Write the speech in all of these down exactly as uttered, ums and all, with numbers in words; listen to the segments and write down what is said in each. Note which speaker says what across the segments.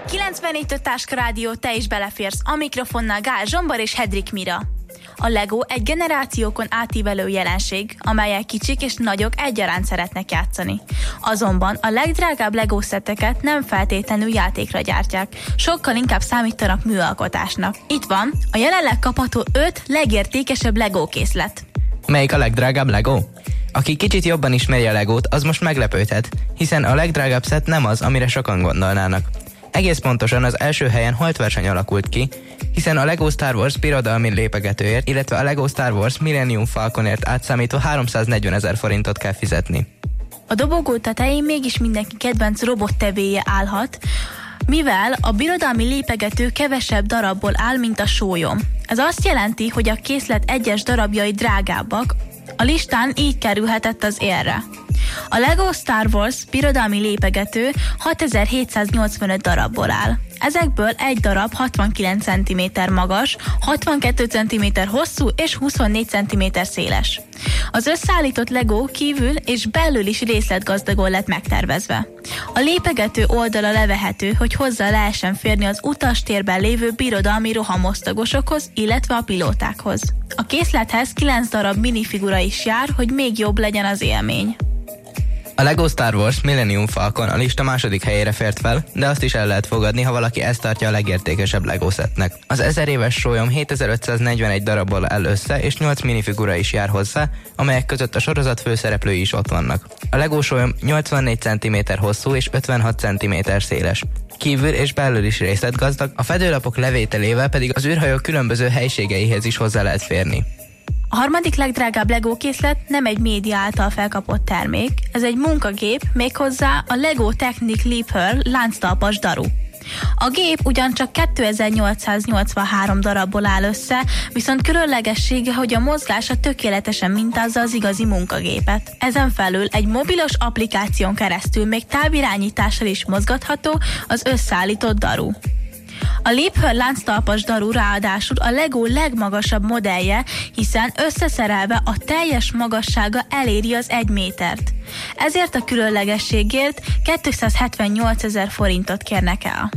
Speaker 1: kilencvennégy Táska Rádió, te is beleférsz, a mikrofonnál Gál Zsombor és Hedrik Mira. A Lego egy generációkon átívelő jelenség, amellyel kicsik és nagyok egyaránt szeretnek játszani. Azonban a legdrágább Lego szetteket nem feltétlenül játékra gyártják, sokkal inkább számítanak műalkotásnak. Itt van a jelenleg kapható öt legértékesebb Lego készlet.
Speaker 2: Melyik a legdrágább Lego? Aki kicsit jobban ismeri a Legót, az most meglepődhet, hiszen a legdrágább szett nem az, amire sokan gondolnának. Egész pontosan az első helyen holtverseny alakult ki, hiszen a Lego Star Wars birodalmi lépegetőért, illetve a Lego Star Wars Millennium Falconért átszámítva háromszáznegyvenezer forintot kell fizetni.
Speaker 1: A dobogó tetején mégis mindenki kedvenc robottevéje állhat, mivel a birodalmi lépegető kevesebb darabból áll, mint a sólyom. Ez azt jelenti, hogy a készlet egyes darabjai drágábbak, a listán így kerülhetett az élre. A Lego Star Wars birodalmi lépegető hatezer-hétszáznyolcvanöt darabból áll. Ezekből egy darab hatvankilenc centiméter magas, hatvankettő centiméter hosszú és huszonnégy centiméter széles. Az összeállított Lego kívül és belül is részletgazdagon lett megtervezve. A lépegető oldala levehető, hogy hozzá lehessen férni az utastérben lévő birodalmi rohamosztagosokhoz, illetve a pilótákhoz. A készlethez kilenc darab minifigura is jár, hogy még jobb legyen az élmény.
Speaker 2: A Lego Star Wars Millennium Falcon a lista második helyére fért fel, de azt is el lehet fogadni, ha valaki ezt tartja a legértékesebb Lego szettnek. Az ezer éves sólyom hétezer-ötszáznegyvenegy darabból áll össze, és nyolc minifigura is jár hozzá, amelyek között a sorozat főszereplői is ott vannak. A Lego sólyom nyolcvannégy centiméter hosszú és ötvenhat centiméter széles. Kívül és belül is részletgazdag, a fedőlapok levételével pedig az űrhajó különböző helységeihez is hozzá lehet férni.
Speaker 1: A harmadik legdrágább Lego készlet nem egy média által felkapott termék, ez egy munkagép, méghozzá a Lego Technic Leap lánctalpas daru. A gép ugyancsak kétezer-nyolcszáznyolcvanhárom darabból áll össze, viszont különlegessége, hogy a mozgása tökéletesen mintázza az igazi munkagépet. Ezen felül egy mobilos applikáción keresztül még távirányítással is mozgatható az összeállított daru. A Leap lánctalpas daru ráadásul a Lego legmagasabb modellje, hiszen összeszerelve a teljes magassága eléri az egy métert. Ezért a különlegességért kétszázhetvennyolcezer forintot kérnek el.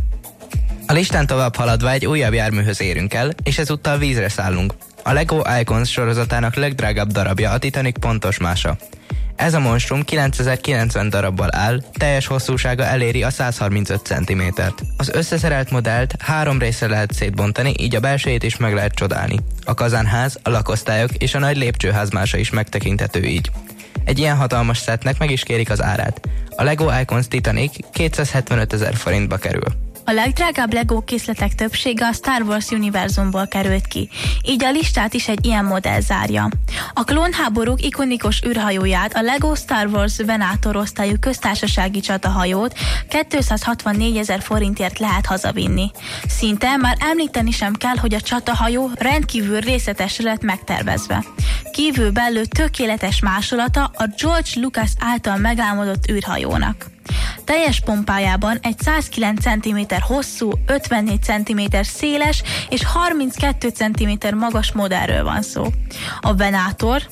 Speaker 2: A listán tovább haladva egy újabb járműhöz érünk el, és ezúttal vízre szállunk. A Lego Icons sorozatának legdrágább darabja a Titanic pontosmása. Ez a monstrum kilencezer-kilencven darabból áll, teljes hosszúsága eléri a száz harmincöt centimétert. Az összeszerelt modellt három részre lehet szétbontani, így a belsejét is meg lehet csodálni. A kazánház, a lakosztályok és a nagy lépcsőházmása is megtekinthető így. Egy ilyen hatalmas szettnek meg is kérik az árát. A Lego Icons Titanic kétszázhetvenötezer forintba kerül.
Speaker 1: A legdrágább Lego készletek többsége a Star Wars univerzumból került ki, így a listát is egy ilyen modell zárja. A klónháborúk ikonikus űrhajóját, a Lego Star Wars Venator osztályú köztársasági csatahajót kétszázhatvannégyezer forintért lehet hazavinni. Szinte már említeni sem kell, hogy a csatahajó rendkívül részletesre lett megtervezve. Kívül-belül tökéletes másolata a George Lucas által megálmodott űrhajónak. Teljes pompájában egy százkilenc centiméter hosszú, ötvennégy centiméter széles és harminckettő centiméter magas modellről van szó. A Venator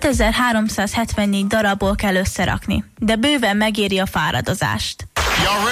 Speaker 1: ötezer-háromszázhetvennégy darabból kell összerakni, de bőven megéri a fáradozást.